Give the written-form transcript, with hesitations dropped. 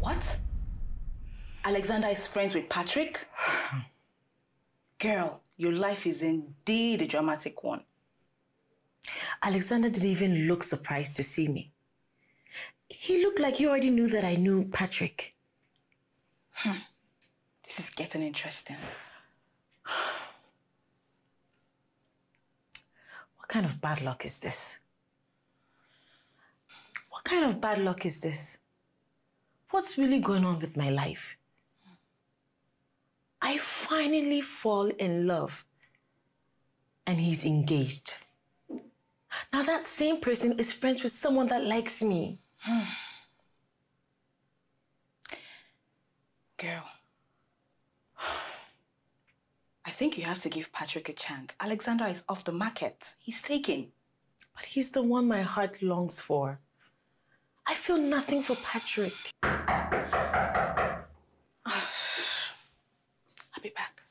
What? Alexander is friends with Patrick? Girl, your life is indeed a dramatic one. Alexander didn't even look surprised to see me. He looked like he already knew that I knew Patrick. This is getting interesting. What kind of bad luck is this? What kind of bad luck is this? What's really going on with my life? I finally fall in love and he's engaged. Now that same person is friends with someone that likes me. Girl, I think you have to give Patrick a chance. Alexander is off the market. He's taken. But he's the one my heart longs for. I feel nothing for Patrick. I'll be back.